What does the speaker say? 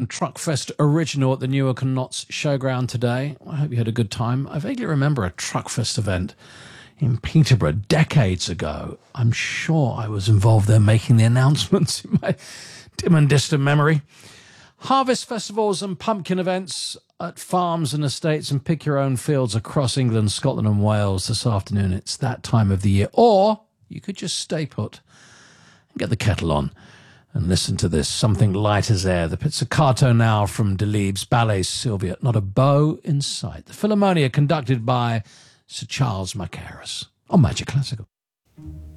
Truckfest original at the Newark and Notts Showground today. I hope you had a good time. I vaguely remember a Truckfest event in Peterborough decades ago. I'm sure I was involved there making the announcements in my dim and distant memory. Harvest festivals and pumpkin events at farms and estates and pick your own fields across England, Scotland and Wales this afternoon. It's that time of the year. Or you could just stay put and get the kettle on and listen to this, something light as air. The Pizzicato now from Delibes' Ballet Sylvia, Not a Bow in Sight. The Philharmonia conducted by Sir Charles Mackerras on Magic Classical.